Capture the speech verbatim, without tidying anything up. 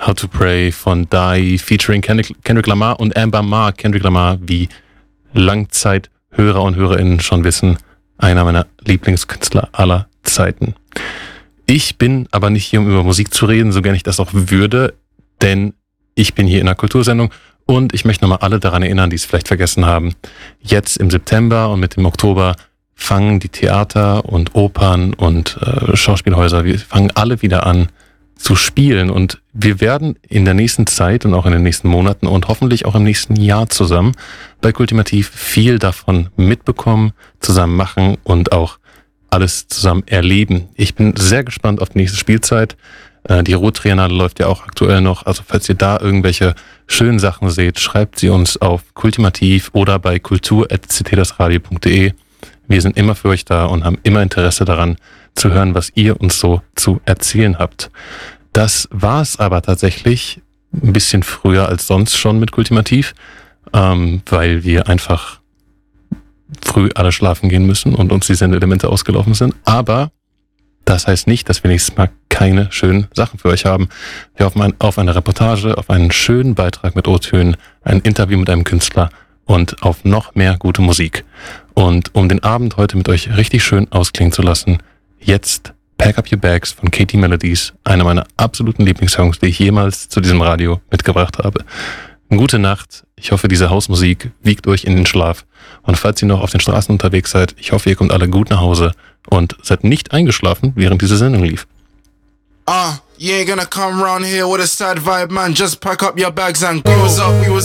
How to Pray von Die featuring Kendrick, Kendrick Lamar und Amber Mark. Kendrick Lamar, wie Langzeithörer und HörerInnen schon wissen, einer meiner Lieblingskünstler aller Zeiten. Ich bin aber nicht hier, um über Musik zu reden, so gern ich das auch würde, denn ich bin hier in einer Kultursendung und ich möchte nochmal alle daran erinnern, die es vielleicht vergessen haben. Jetzt im September und mit dem Oktober fangen die Theater und Opern und äh, Schauspielhäuser, wir fangen alle wieder an zu spielen und wir werden in der nächsten Zeit und auch in den nächsten Monaten und hoffentlich auch im nächsten Jahr zusammen bei Kultimativ viel davon mitbekommen, zusammen machen und auch alles zusammen erleben. Ich bin sehr gespannt auf die nächste Spielzeit. Die Rot-Triennale läuft ja auch aktuell noch, also falls ihr da irgendwelche schönen Sachen seht, schreibt sie uns auf Kultimativ oder bei kultur at c t das radio punkt d e. Wir sind immer für euch da und haben immer Interesse daran, zu hören, was ihr uns so zu erzählen habt. Das war es aber tatsächlich ein bisschen früher als sonst schon mit Kultimativ, ähm, weil wir einfach früh alle schlafen gehen müssen und uns die Sendeelemente ausgelaufen sind. Aber das heißt nicht, dass wir nächstes Mal keine schönen Sachen für euch haben. Wir hoffen auf eine Reportage, auf einen schönen Beitrag mit O-Tönen, ein Interview mit einem Künstler und auf noch mehr gute Musik. Und um den Abend heute mit euch richtig schön ausklingen zu lassen, jetzt Pack Up Your Bags von Katie Melodies, einer meiner absoluten Lieblingssongs, die ich jemals zu diesem Radio mitgebracht habe. Gute Nacht. Ich hoffe, diese Hausmusik wiegt euch in den Schlaf. Und falls ihr noch auf den Straßen unterwegs seid, ich hoffe, ihr kommt alle gut nach Hause und seid nicht eingeschlafen, während diese Sendung lief. Ah, uh, you ain't gonna come round here with a sad vibe, man. Just pack up your bags and goes up. We was